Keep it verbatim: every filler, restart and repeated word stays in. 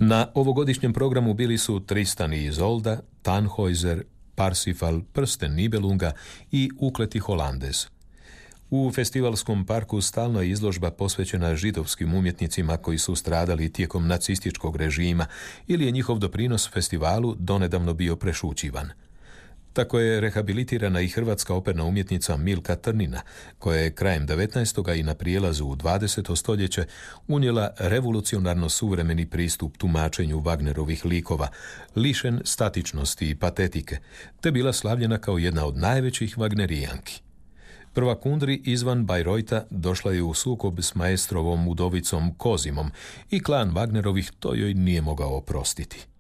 Na ovogodišnjem programu bili su Tristan i Izolda, Tannhäuser, Parsifal, Prsten Nibelunga i Ukleti Holandes. U festivalskom parku stalno je izložba posvećena židovskim umjetnicima koji su stradali tijekom nacističkog režima ili je njihov doprinos festivalu donedavno bio prešućivan. Tako je rehabilitirana i hrvatska operna umjetnica Milka Trnina, koja je krajem devetnaestog i na prijelazu u dvadeseto stoljeće unijela revolucionarno suvremeni pristup tumačenju Wagnerovih likova, lišen statičnosti i patetike, te bila slavljena kao jedna od najvećih Wagnerijanki. Prva Kundry izvan Bayreutha došla je u sukob s maestrovom udovicom Kozimom i klan Wagnerovih to joj nije mogao oprostiti.